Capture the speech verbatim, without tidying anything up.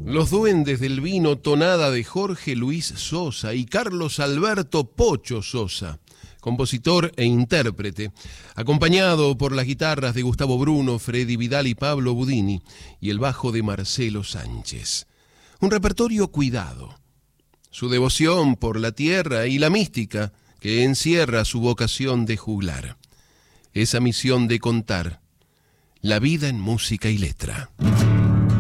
Los Duendes del Vino, tonada de Jorge Luis Sosa y Carlos Alberto Pocho Sosa, compositor e intérprete, acompañado por las guitarras de Gustavo Bruno, Freddy Vidal y Pablo Budini, y el bajo de Marcelo Sánchez. Un repertorio cuidado. Su devoción por la tierra y la mística que encierra su vocación de juglar. Esa misión de contar la vida en música y letra.